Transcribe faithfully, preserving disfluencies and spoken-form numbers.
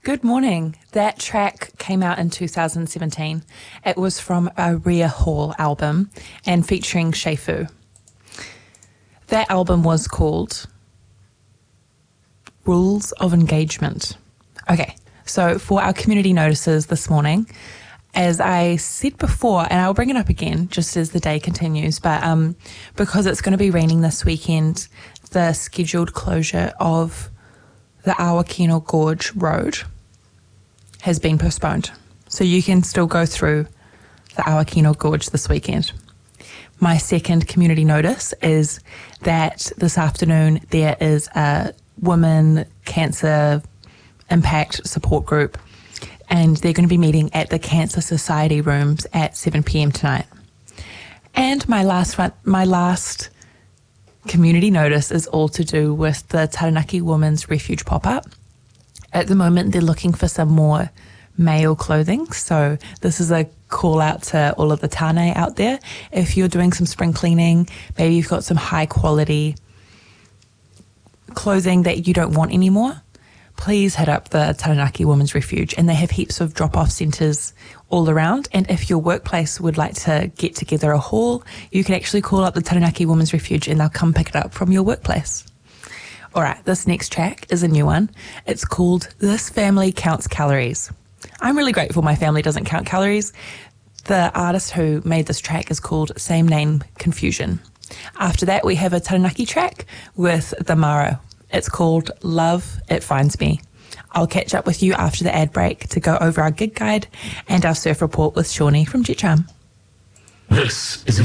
Good morning. That track came out in two thousand seventeen. It was from a Rhea Hall album and featuring Sheifu. That album was called Rules of Engagement. Okay, so for our community notices this morning, as I said before, and I'll bring it up again just as the day continues, but um, because it's going to be raining this weekend, the scheduled closure of the Awakino Gorge Road has been postponed. So you can still go through the Awakino Gorge this weekend. My second community notice is that this afternoon there is a women cancer impact support group, and they're going to be meeting at the Cancer Society rooms at seven p.m. tonight. And my last one, my last community notice is all to do with the Taranaki Women's Refuge pop-up. At the moment, they're looking for some more male clothing. So this is a call out to all of the Tane out there. If you're doing some spring cleaning, maybe you've got some high quality clothing that you don't want anymore, please hit up the Taranaki Women's Refuge, and they have heaps of drop-off centres all around. And if your workplace would like to get together a haul, you can actually call up the Taranaki Women's Refuge and they'll come pick it up from your workplace. All right, this next track is a new one. It's called This Family Counts Calories. I'm really grateful my family doesn't count calories. The artist who made this track is called Same Name Confusion. After that, we have a Taranaki track with the Mara. It's called Love, It Finds Me. I'll catch up with you after the ad break to go over our gig guide and our surf report with Shawnee from Jet Charm. This is